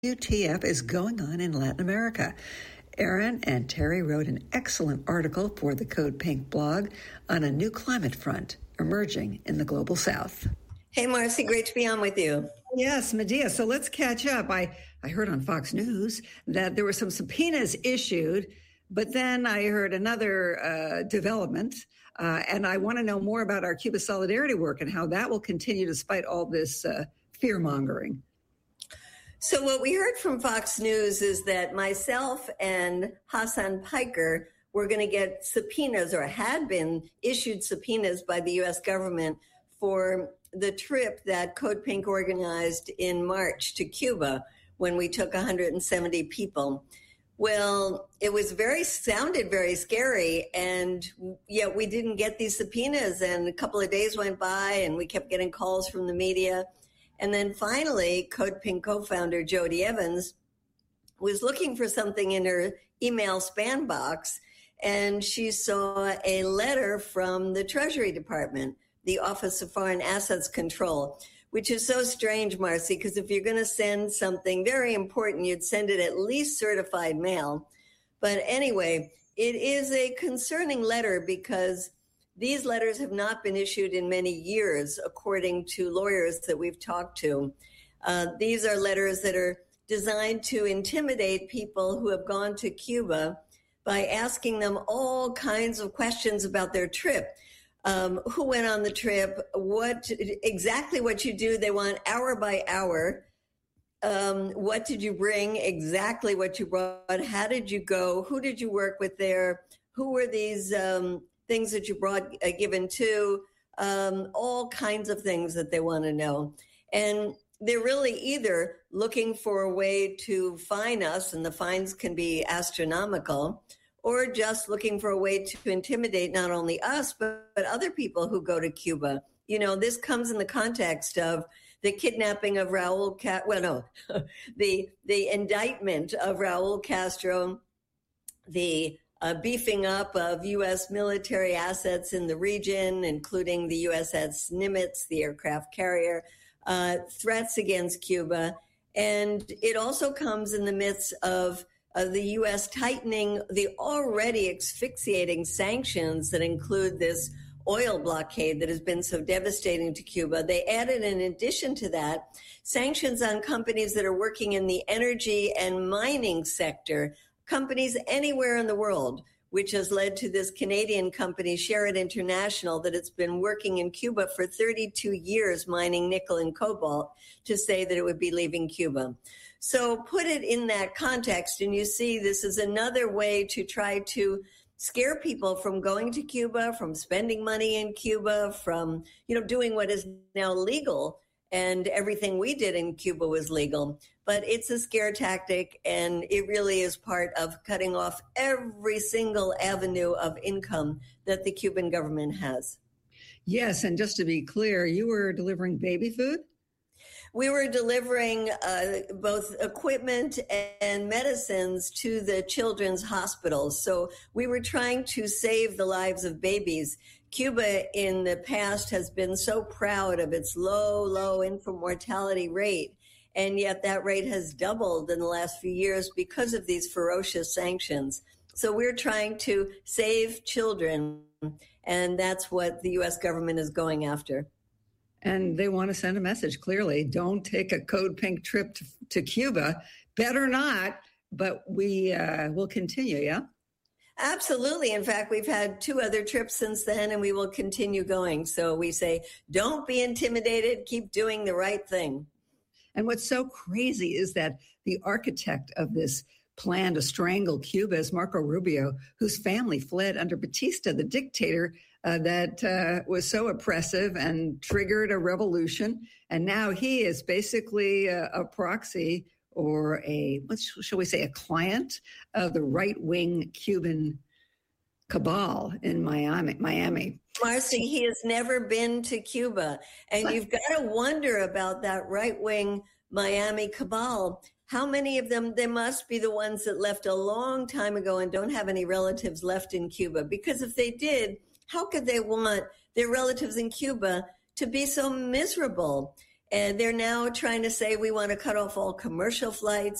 WTF is going on in Latin America? Aaron and Terry wrote an excellent article for the Code Pink blog on a new climate front emerging in the global south. Hey, Marcy, great to be on with you. Yes, Medea. So let's catch up. I heard on Fox News that there were some subpoenas issued, but then I heard another development, and I want to know more about our Cuba solidarity work and how that will continue despite all this fear-mongering. So what we heard from Fox News is that myself and Hassan Piker were going to get subpoenas, or had been issued subpoenas by the U.S. government for the trip that Code Pink organized in March to Cuba when we took 170 people. Well, it sounded very scary, and yet we didn't get these subpoenas, and a couple of days went by and we kept getting calls from the media. And then finally, Code Pink co-founder Jody Evans was looking for something in her email spam box, and she saw a letter from the Treasury Department, the Office of Foreign Assets Control, which is so strange, Marcy, because if you're going to send something very important, you'd send it at least certified mail. But anyway, it is a concerning letter because these letters have not been issued in many years, according to lawyers that we've talked to. These are letters that are designed to intimidate people who have gone to Cuba by asking them all kinds of questions about their trip. Who went on the trip, exactly what you do. They want hour by hour. What did you bring? Exactly what you brought. How did you go? Who did you work with there? Who were these things that you brought given to? All kinds of things that they want to know. And they're really either looking for a way to fine us, and the fines can be astronomical, or just looking for a way to intimidate not only us, but other people who go to Cuba. You know, this comes in the context of the kidnapping of the indictment of Raul Castro, the beefing up of U.S. military assets in the region, including the USS Nimitz, the aircraft carrier, threats against Cuba. And it also comes in the midst of the U.S. tightening the already asphyxiating sanctions that include this oil blockade that has been so devastating to Cuba. They added, in addition to that, sanctions on companies that are working in the energy and mining sector, companies anywhere in the world, which has led to this Canadian company, Sherritt International, that it's been working in Cuba for 32 years, mining nickel and cobalt, to say that it would be leaving Cuba. So put it in that context, and you see this is another way to try to scare people from going to Cuba, from spending money in Cuba, from, doing what is now legal. And everything we did in Cuba was legal. But it's a scare tactic, and it really is part of cutting off every single avenue of income that the Cuban government has. Yes, and just to be clear, you were delivering baby food? We were delivering both equipment and medicines to the children's hospitals. So we were trying to save the lives of babies. Cuba in the past has been so proud of its low infant mortality rate, and yet that rate has doubled in the last few years because of these ferocious sanctions. So we're trying to save children, and that's what the U.S. government is going after. And they want to send a message, clearly. Don't take a Code Pink trip to Cuba. Better not, but we will continue, yeah? Absolutely. In fact, we've had 2 other trips since then, and we will continue going. So we say, don't be intimidated. Keep doing the right thing. And what's so crazy is that the architect of this plan to strangle Cuba is Marco Rubio, whose family fled under Batista, the dictator that was so oppressive and triggered a revolution. And now he is basically a proxy or shall we say, a client of the right-wing Cuban cabal in Miami. Marcy, he has never been to Cuba. And you've got to wonder about that right-wing Miami cabal. How many of them, they must be the ones that left a long time ago and don't have any relatives left in Cuba. Because if they did, how could they want their relatives in Cuba to be so miserable? And they're now trying to say we want to cut off all commercial flights.